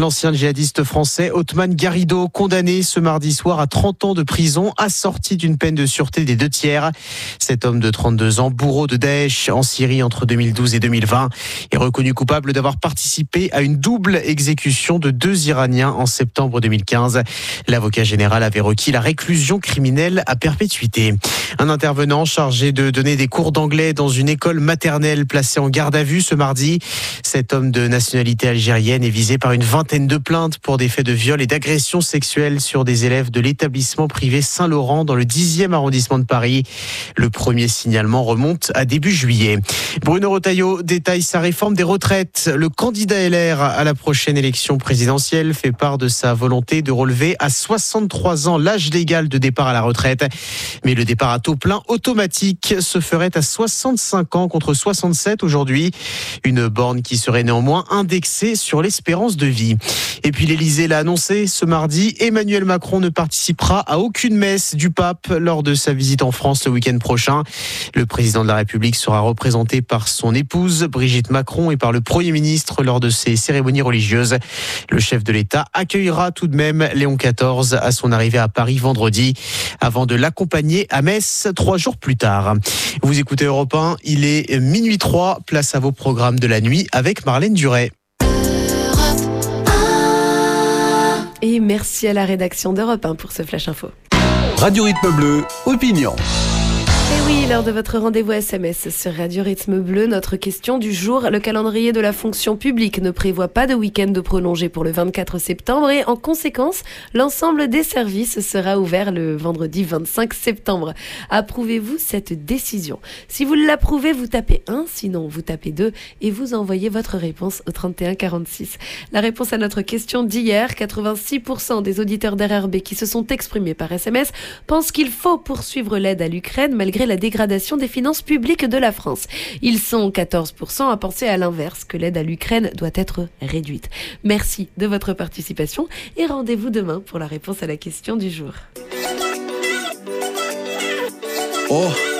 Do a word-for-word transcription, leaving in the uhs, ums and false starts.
L'ancien djihadiste français Othman Garrido, condamné ce mardi soir à trente ans de prison, assorti d'une peine de sûreté des deux tiers. Cet homme de trente-deux ans, bourreau de Daesh en Syrie entre deux mille douze et deux mille vingt, est reconnu coupable d'avoir participé à une double exécution de deux Iraniens en septembre deux mille quinze. L'avocat général avait requis la réclusion criminelle à perpétuité. Un intervenant chargé de donner des cours d'anglais dans une école maternelle placé en garde à vue ce mardi. Cet homme de nationalité algérienne est visé par une vingtaine de plaintes pour des faits de viol et d'agression sexuelle sur des élèves de l'établissement privé Saint-Laurent dans le dixième arrondissement de Paris. Le premier signalement remonte à début juillet. Bruno Retailleau détaille sa réforme des retraites. Le candidat L R à la prochaine élection présidentielle fait part de sa volonté de relever à soixante-trois ans l'âge légal de départ à la retraite. Mais le départ à taux plein automatique se ferait à soixante-cinq ans contre soixante-sept aujourd'hui. Une borne qui serait néanmoins indexée sur l'espérance de vie. Et puis l'Élysée l'a annoncé ce mardi, Emmanuel Macron ne participera à aucune messe du pape lors de sa visite en France le week-end prochain. Le président de la République sera représenté par son épouse Brigitte Macron et par le Premier ministre lors de ces cérémonies religieuses. Le chef de l'État accueillera tout de même Léon quatorze à son arrivée à Paris vendredi avant de l'accompagner à Metz trois jours plus tard. Vous écoutez Europe un, il est minuit trois, place à vos programmes de la nuit avec Marlène Duret. Et merci à la rédaction d'Europe un pour ce Flash Info. Radio Rythme Bleu, opinion. Et oui, lors de votre rendez-vous S M S sur Radio Rythme Bleu, notre question du jour, le calendrier de la fonction publique ne prévoit pas de week-end prolongé pour le vingt-quatre septembre et en conséquence, l'ensemble des services sera ouvert le vendredi vingt-cinq septembre. Approuvez-vous cette décision? Si vous l'approuvez, vous tapez un, sinon vous tapez deux et vous envoyez votre réponse au trente et un quarante-six. La réponse à notre question d'hier, quatre-vingt-six pour cent des auditeurs d'R R B qui se sont exprimés par S M S pensent qu'il faut poursuivre l'aide à l'Ukraine malgré la dégradation des finances publiques de la France. Ils sont quatorze pour cent à penser à l'inverse, que l'aide à l'Ukraine doit être réduite. Merci de votre participation et rendez-vous demain pour la réponse à la question du jour. Oh